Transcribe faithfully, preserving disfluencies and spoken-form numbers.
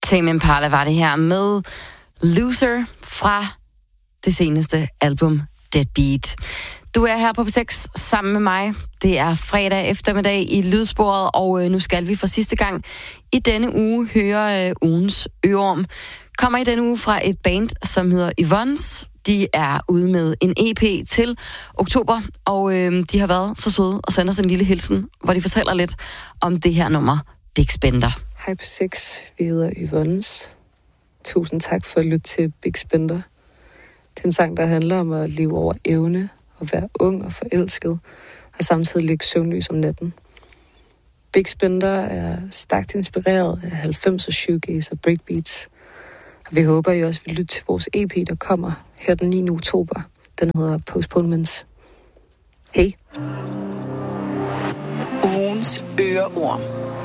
Tame Impala var det her med Loser fra det seneste album Deadbeat. Du er her på P seks sammen med mig. Det er fredag eftermiddag i Lydsporet, og nu skal vi for sidste gang i denne uge høre øh, ugens øreorm. Kommer i denne uge fra et band, som hedder Yvonne's. De er ude med en E P til oktober, og øh, de har været så søde og sendt os en lille hilsen, hvor de fortæller lidt om det her nummer, Big Spender. Hej på seks, vi hedder Yvonne's. Tusind tak for at lytte til Big Spender. Det er en sang, der handler om at leve over evne, og være ung og forelsket, og samtidig ligge søvnløs om natten. Big Spender er stærkt inspireret af halvfemser shoegaze og breakbeats, og vi håber, I også vil lytte til vores E P, der kommer her den niende oktober. Den hedder Postponements. Hej. Ugens øreorm.